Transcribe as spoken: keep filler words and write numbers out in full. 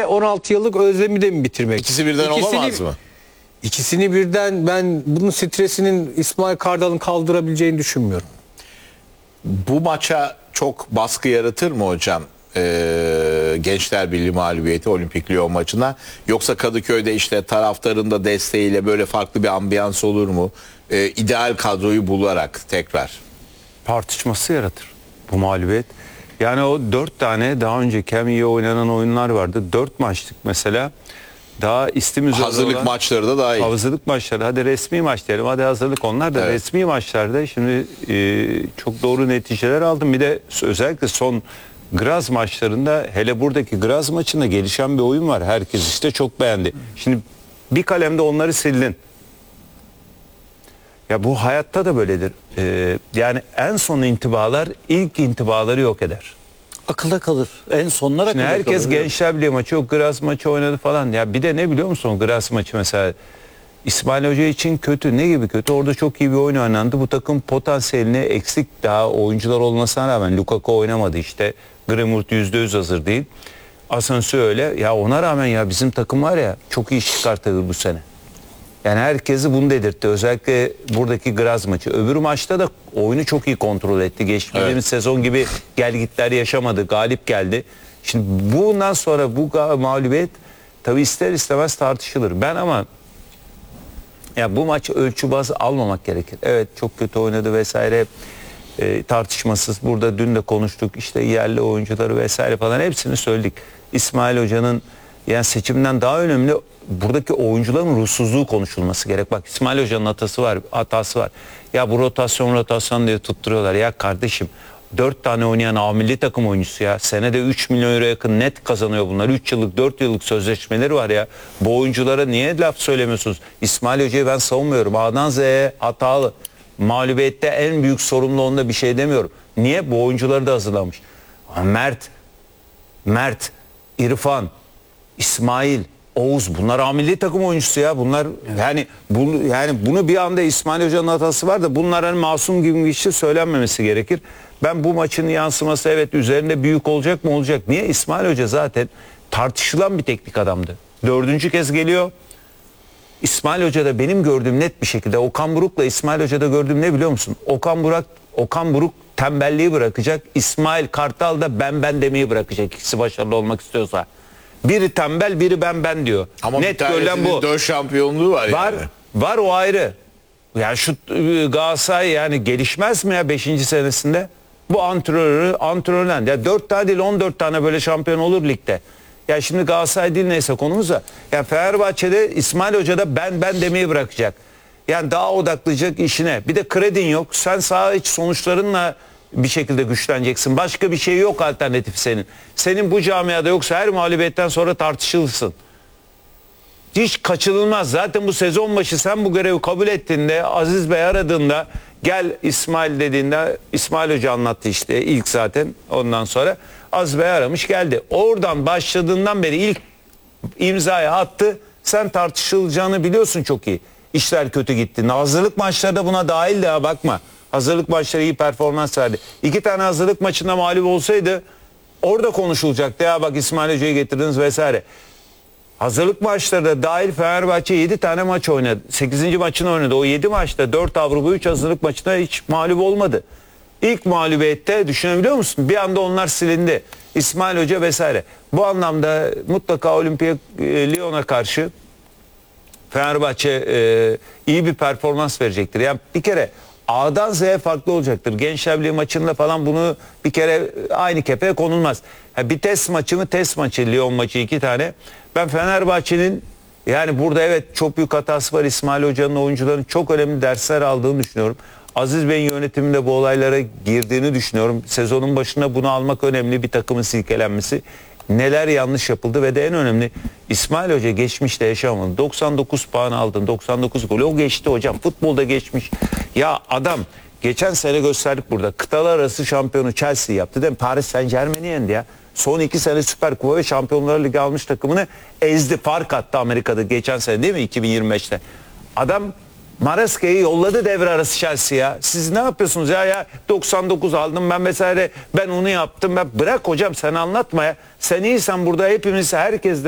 on altı yıllık özlemi de mi bitirmek? İkisi birden İkisini, olamaz mı? İkisini birden ben bunun stresinin İsmail Kartal'ın kaldırabileceğini düşünmüyorum. Bu maça çok baskı yaratır mı hocam? Ee, Gençler Birliği mağlubiyeti Olimpik Lyon maçına, yoksa Kadıköy'de işte taraftarın da desteğiyle böyle farklı bir ambiyans olur mu? Ee, ideal kadroyu bularak tekrar. Tartışması yaratır bu mağlubiyet. Yani o dört tane daha önceki hem iyi oynanan oyunlar vardı. Dört maçlık mesela. Daha istim üzerinde Hazırlık olan, maçları da daha iyi. Hazırlık maçları, hadi resmi maç diyelim, hadi hazırlık, onlar da Evet. resmi maçlarda şimdi e, çok doğru neticeler aldım. Bir de özellikle son Graz maçlarında, hele buradaki Graz maçında gelişen bir oyun var. Herkes işte çok beğendi. Şimdi bir kalemde onları sildin. Ya bu hayatta da böyledir. Ee, yani en son intibalar ilk intibaları yok eder. Akılda kalır. En sonlara Şimdi akılda herkes kalır. Gençler Birliği maçı, yok Graz maçı oynadı falan. Ya bir de ne biliyor musun, Graz maçı mesela İsmail Hoca için kötü. Ne gibi kötü? Orada çok iyi bir oyun oynandı. Bu takım potansiyelini eksik, daha oyuncular olmasına rağmen Lukaku oynamadı işte. Greenwood yüzde yüz hazır değil. Asensio öyle. Ya ona rağmen ya bizim takım var ya, çok iyi iş çıkartır bu sene. Yani herkesi bunu dedirtti. Özellikle buradaki Graz maçı. Öbür maçta da oyunu çok iyi kontrol etti. Geçtiğimiz evet. sezon gibi gelgitler yaşamadı. Galip geldi. Şimdi bundan sonra bu mağlubiyet tabii ister istemez tartışılır. Ben ama ya bu maç ölçü bazı almamak gerekir. Evet, çok kötü oynadı vesaire. E, tartışmasız. Burada dün de konuştuk. İşte yerli oyuncuları vesaire falan hepsini söyledik. İsmail Hoca'nın yani seçimden daha önemli buradaki oyuncuların ruhsuzluğu konuşulması gerek. Bak, İsmail Hoca'nın hatası var, hatası var. Ya bu rotasyon rotasyon diye tutturuyorlar. Ya kardeşim, dört tane oynayan A milli takım oyuncusu ya. Senede üç milyon euro yakın net kazanıyor bunlar. üç yıllık dört yıllık sözleşmeleri var ya. Bu oyunculara niye laf söylemiyorsunuz? İsmail Hoca'yı ben savunmuyorum. A'dan Z'ye hatalı. Mağlubiyette en büyük sorumlu onda, bir şey demiyorum. Niye? Bu oyuncuları da hazırlamış. Mert, Mert, İrfan, İsmail, Oğuz, bunlar A milli takım oyuncusu ya. Bunlar yani bu, yani bunu bir anda İsmail Hoca'nın hatası var da bunlar hani masum gibi bir şey söylenmemesi gerekir. Ben bu maçın yansıması evet üzerinde büyük olacak mı, olacak. Niye? İsmail Hoca zaten tartışılan bir teknik adamdı. Dördüncü kez geliyor. İsmail Hoca'da benim gördüğüm net bir şekilde, Okan Buruk'la İsmail Hoca'da gördüğüm ne biliyor musun? Okan Buruk, Okan Buruk tembelliği bırakacak. İsmail Kartal da ben ben demeyi bırakacak. İkisi başarılı olmak istiyorsa. Biri tembel, biri ben ben diyor. Ama net görülen bu. dört şampiyonluğu var, var yani. Var, o ayrı. Ya şu Galatasaray yani gelişmez mi ya beşinci senesinde? Bu antrenörü antrenörden ya dört tane değil on dört tane böyle şampiyon olur ligde. Ya şimdi Galatasaray değil, neyse konumuz da. Ya Fenerbahçe'de İsmail Hoca da ben ben demeyi bırakacak. Yani daha odaklayacak işine. Bir de kredin yok. Sen saha iç sonuçlarınla bir şekilde güçleneceksin. Başka bir şey yok alternatif senin. Senin bu camiada yoksa her mağlubiyetten sonra tartışılırsın. Hiç kaçınılmaz. Zaten bu sezon başı sen bu görevi kabul ettiğinde, Aziz Bey aradığında, gel İsmail dediğinde, İsmail Hoca anlattı işte ilk zaten, ondan sonra Aziz Bey aramış geldi. Oradan başladığından beri ilk imzayı attı. Sen tartışılacağını biliyorsun çok iyi. İşler kötü gitti. Hazırlık maçları da buna dahil de ha, bakma. Hazırlık maçları iyi performans verdi. İki tane hazırlık maçında mağlup olsaydı orada konuşulacaktı. Ya bak İsmail Hoca'yı getirdiniz vesaire. Hazırlık maçları da dahil Fenerbahçe yedi tane maç oynadı. sekizinci maçını oynadı. O yedi maçta dört Avrupa, üç hazırlık maçında hiç mağlup olmadı. İlk mağlubiyette düşünebiliyor musun? Bir anda onlar silindi. İsmail Hoca vesaire. Bu anlamda mutlaka Olimpia Lyon'a karşı Fenerbahçe e, iyi bir performans verecektir. Yani bir kere A'dan Z'ye farklı olacaktır. Gençler Birliği maçında falan bunu bir kere aynı kefeye konulmaz. Ha, bir test maçı mı? Test maçı, Lyon maçı iki tane. Ben Fenerbahçe'nin yani burada evet çok büyük hatası var. İsmail Hoca'nın, oyuncuların çok önemli dersler aldığını düşünüyorum. Aziz Bey'in yönetiminde bu olaylara girdiğini düşünüyorum. Sezonun başında bunu almak önemli, bir takımın silkelenmesi. Neler yanlış yapıldı ve de en önemli, İsmail Hoca geçmişte yaşamadı. doksan dokuz puan aldın, doksan dokuz gol. O geçti hocam. Futbolda geçmiş. Ya adam geçen sene gösterdik burada. Kıtalar arası şampiyonu Chelsea yaptı değil mi? Paris Saint-Germain'i yendi ya. Son iki sene Süper Kupa ve Şampiyonlar Ligi almış takımını ezdi. Fark attı Amerika'da geçen sene değil mi? iki bin yirmi beşte. Adam Maresca'yı yolladı devre arası Chelsea'ya. Siz ne yapıyorsunuz ya ya doksan dokuz aldım ben vesaire, ben onu yaptım. Ben bırak hocam, sen anlatma ya. Sen iyisen burada hepimiz, herkes de